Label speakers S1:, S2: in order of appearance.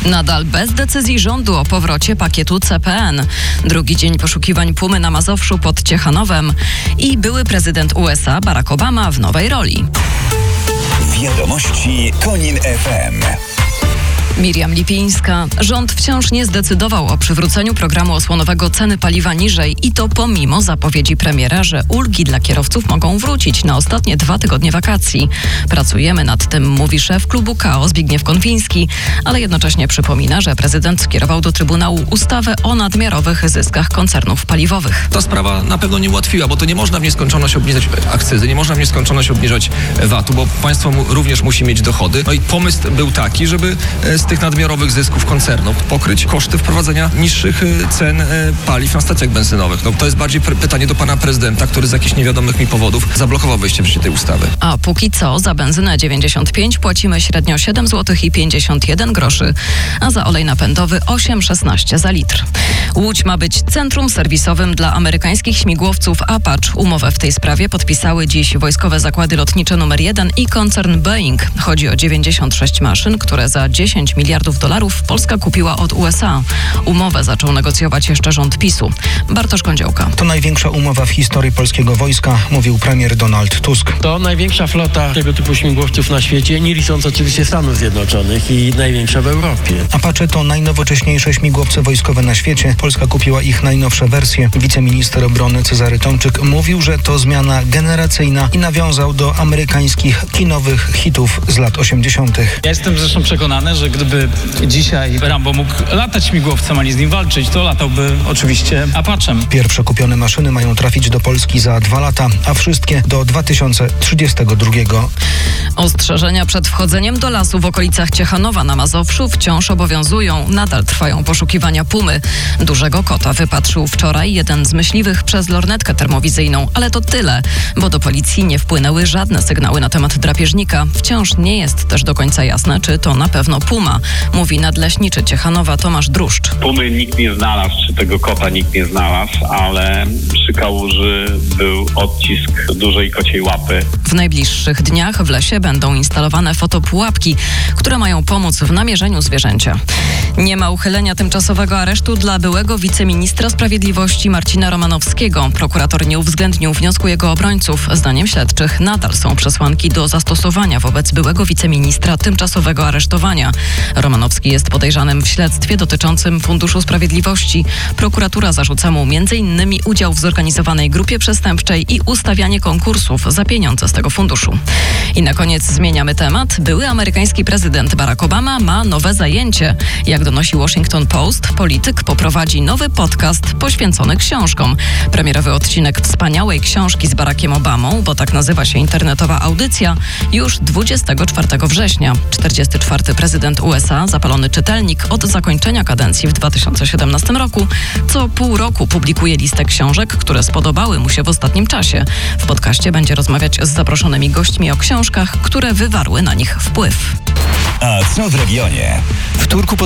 S1: Nadal bez decyzji rządu o powrocie pakietu CPN. Drugi dzień poszukiwań Pumy na Mazowszu pod Ciechanowem i były prezydent USA Barack Obama w nowej roli.
S2: Wiadomości Konin FM.
S1: Miriam Lipińska. Rząd wciąż nie zdecydował o przywróceniu programu osłonowego ceny paliwa niżej i to pomimo zapowiedzi premiera, że ulgi dla kierowców mogą wrócić na ostatnie 2 tygodnie wakacji. Pracujemy nad tym, mówi szef klubu KO Zbigniew Konwiński, ale jednocześnie przypomina, że prezydent skierował do Trybunału ustawę o nadmiarowych zyskach koncernów paliwowych.
S3: Ta sprawa na pewno nie ułatwiła, bo to nie można w nieskończoność obniżać akcyzy, nie można w nieskończoność obniżać VAT-u, bo państwo również musi mieć dochody. No i pomysł był taki, żeby z tych nadmiarowych zysków koncernów pokryć koszty wprowadzenia niższych cen paliw na stacjach benzynowych. No, to jest bardziej pytanie do pana prezydenta, który z jakichś niewiadomych mi powodów zablokował wejście w życie tej ustawy.
S1: A póki co za benzynę 95 płacimy średnio 7,51 zł, a za olej napędowy 8,16 za litr. Łódź ma być centrum serwisowym dla amerykańskich śmigłowców Apache. Umowę w tej sprawie podpisały dziś Wojskowe Zakłady Lotnicze nr 1 i koncern Boeing. Chodzi o 96 maszyn, które za $10 miliardów Polska kupiła od USA. Umowę zaczął negocjować jeszcze rząd PiS-u. Bartosz Kądziołka.
S4: To największa umowa w historii polskiego wojska, mówił premier Donald Tusk.
S5: To największa flota tego typu śmigłowców na świecie, nie licząc oczywiście Stanów Zjednoczonych, i największa w Europie.
S4: Apache to najnowocześniejsze śmigłowce wojskowe na świecie. Polska kupiła ich najnowsze wersje. Wiceminister obrony Cezary Tomczyk mówił, że to zmiana generacyjna i nawiązał do amerykańskich kinowych hitów z lat 80.
S6: Ja jestem zresztą przekonany, że gdyby dzisiaj Rambo mógł latać śmigłowcem, ani z nim walczyć, to latałby oczywiście Apachem.
S4: Pierwsze kupione maszyny mają trafić do Polski za 2 lata, a wszystkie do 2032.
S1: Ostrzeżenia przed wchodzeniem do lasu w okolicach Ciechanowa na Mazowszu wciąż obowiązują. Nadal trwają poszukiwania pumy. Dużego kota wypatrzył wczoraj jeden z myśliwych przez lornetkę termowizyjną, ale to tyle, bo do policji nie wpłynęły żadne sygnały na temat drapieżnika. Wciąż nie jest też do końca jasne, czy to na pewno puma, mówi nadleśniczy Ciechanowa Tomasz Druszcz.
S7: Pumy nikt nie znalazł, czy tego kota nikt nie znalazł, ale przy kałuży był odcisk dużej kociej łapy.
S1: W najbliższych dniach w lesie będą instalowane fotopułapki, które mają pomóc w namierzeniu zwierzęcia. Nie ma uchylenia tymczasowego aresztu dla byłego wiceministra sprawiedliwości Marcina Romanowskiego. Prokurator nie uwzględnił wniosku jego obrońców. Zdaniem śledczych nadal są przesłanki do zastosowania wobec byłego wiceministra tymczasowego aresztowania. Romanowski jest podejrzanym w śledztwie dotyczącym Funduszu Sprawiedliwości. Prokuratura zarzuca mu m.in. udział w zorganizowanej grupie przestępczej i ustawianie konkursów za pieniądze z tego funduszu. I na koniec zmieniamy temat. Były amerykański prezydent Barack Obama ma nowe zajęcie. Jak donosi Washington Post, polityk poprowadzi nowy podcast poświęcony książkom. Premierowy odcinek Wspaniałej książki z Barackiem Obamą, bo tak nazywa się internetowa audycja, już 24 września. 44. prezydent USA, zapalony czytelnik od zakończenia kadencji w 2017 roku, co pół roku publikuje listę książek, które spodobały mu się w ostatnim czasie. W podcaście będzie rozmawiać z zaproszonymi gośćmi o książkach, które wywarły na nich wpływ.
S2: A co w regionie?
S4: W Turku pod